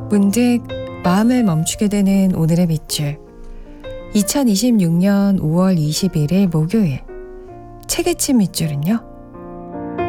문득 마음을 멈추게 되는 오늘의 밑줄. 2026년 5월 21일 목요일. 책의 침 밑줄은요?